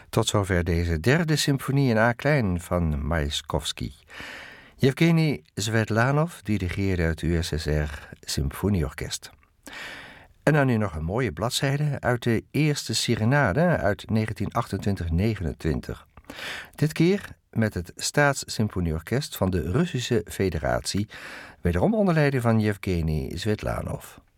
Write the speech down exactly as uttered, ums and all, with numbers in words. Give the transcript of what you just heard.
Tot zover deze derde symfonie in A-klein van Majakovskij. Yevgeny Svetlanov dirigeerde het U S S R Symfonieorkest. En dan nu nog een mooie bladzijde uit de eerste Serenade uit negentien achtentwintig negenentwintig. Dit keer met het Staatssymfonieorkest van de Russische Federatie, wederom onder leiding van Yevgeny Svetlanov.